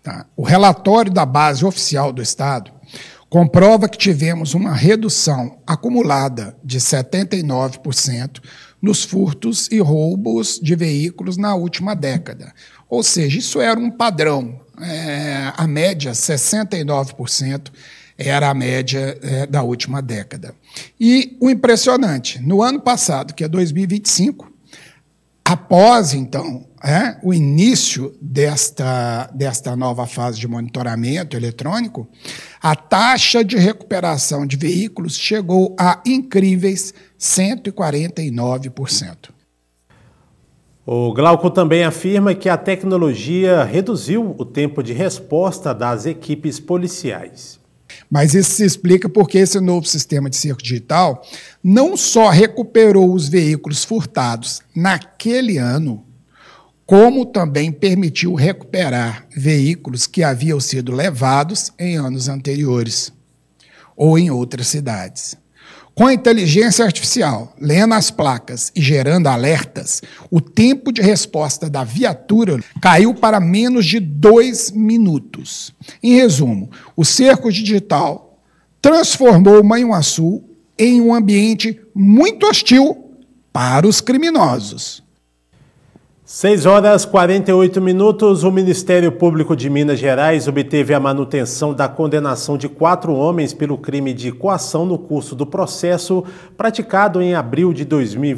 Tá? O relatório da base oficial do Estado comprova que tivemos uma redução acumulada de 79% nos furtos e roubos de veículos na última década. Ou seja, isso era um padrão. A média, 69%, era a média da última década. E o impressionante, no ano passado, que é 2025, após, então, o início desta nova fase de monitoramento eletrônico, a taxa de recuperação de veículos chegou a incríveis 149%. O Glauco também afirma que a tecnologia reduziu o tempo de resposta das equipes policiais. Mas isso se explica porque esse novo sistema de cerco digital não só recuperou os veículos furtados naquele ano, como também permitiu recuperar veículos que haviam sido levados em anos anteriores ou em outras cidades. Com a inteligência artificial, lendo as placas e gerando alertas, o tempo de resposta da viatura caiu para menos de 2 minutos. Em resumo, o cerco digital transformou Manhuaçu em um ambiente muito hostil para os criminosos. 6h48, o Ministério Público de Minas Gerais obteve a manutenção da condenação de 4 homens pelo crime de coação no curso do processo praticado em abril de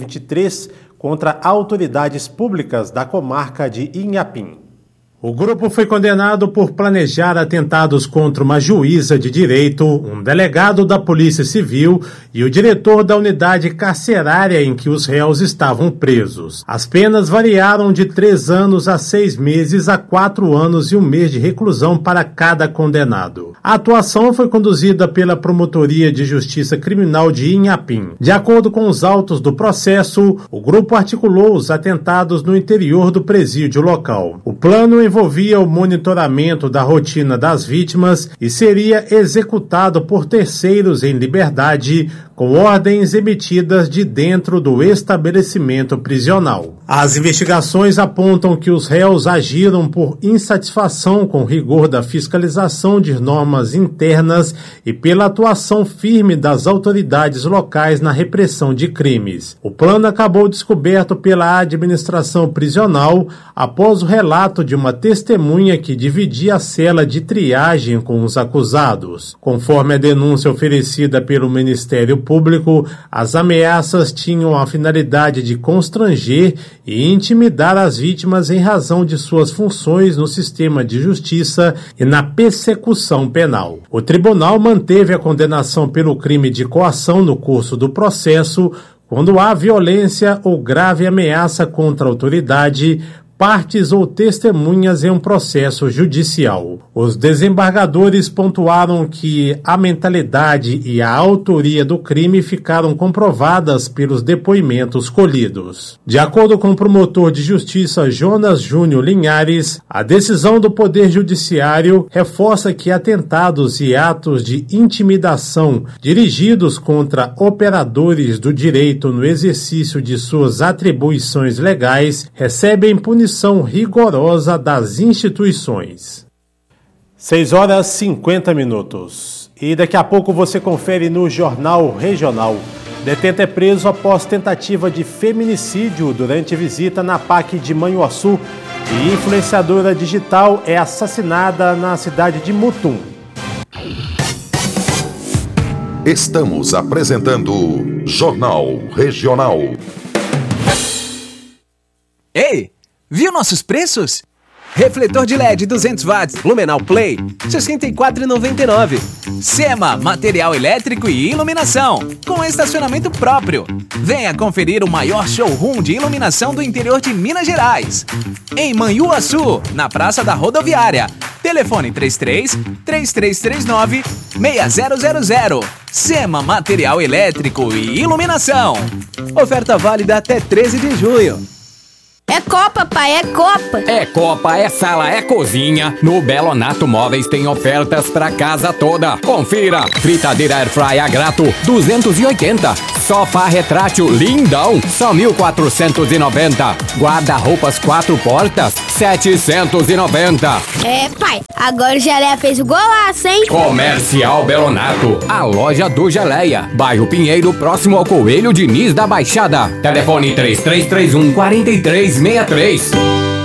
2023 contra autoridades públicas da comarca de Inhapim. O grupo foi condenado por planejar atentados contra uma juíza de direito, um delegado da Polícia Civil e o diretor da unidade carcerária em que os réus estavam presos. As penas variaram de 3 anos a 6 meses a 4 anos e 1 mês de reclusão para cada condenado. A atuação foi conduzida pela Promotoria de Justiça Criminal de Inhapim. De acordo com os autos do processo, o grupo articulou os atentados no interior do presídio local. O plano envolvia o monitoramento da rotina das vítimas e seria executado por terceiros em liberdade, com ordens emitidas de dentro do estabelecimento prisional. As investigações apontam que os réus agiram por insatisfação com o rigor da fiscalização de normas internas e pela atuação firme das autoridades locais na repressão de crimes. O plano acabou descoberto pela administração prisional após o relato de uma testemunha que dividia a cela de triagem com os acusados. Conforme a denúncia oferecida pelo Ministério Público, as ameaças tinham a finalidade de constranger e intimidar as vítimas em razão de suas funções no sistema de justiça e na persecução penal. O tribunal manteve a condenação pelo crime de coação no curso do processo quando há violência ou grave ameaça contra a autoridade, partes ou testemunhas em um processo judicial. Os desembargadores pontuaram que a mentalidade e a autoria do crime ficaram comprovadas pelos depoimentos colhidos. De acordo com o promotor de justiça Jonas Júnior Linhares, a decisão do Poder Judiciário reforça que atentados e atos de intimidação dirigidos contra operadores do direito no exercício de suas atribuições legais recebem punição rigorosa das instituições. 6h50. E daqui a pouco você confere no Jornal Regional. Detento é preso após tentativa de feminicídio durante visita na PAC de Manhuaçu e influenciadora digital é assassinada na cidade de Mutum. Estamos apresentando Jornal Regional. Ei! Viu nossos preços? Refletor de LED 200 watts Lumenal Play, R$ 64,99. Sema, material elétrico e iluminação, com estacionamento próprio. Venha conferir o maior showroom de iluminação do interior de Minas Gerais. Em Manhuaçu, na Praça da Rodoviária. Telefone 33-3339-6000. Sema, material elétrico e iluminação. Oferta válida até 13 de junho. É Copa, pai, é Copa. É Copa, é sala, é cozinha. No Belonato Móveis tem ofertas pra casa toda. Confira. Fritadeira Airfryer Grato, 280. Sofá retrátil lindão, só 1.490. Guarda-roupas 4 portas, 790. É, pai, agora o Geleia fez o golaço, hein? Comercial Belonato, a loja do Geleia. Bairro Pinheiro, próximo ao Coelho Diniz da Baixada. Telefone 3331-4363.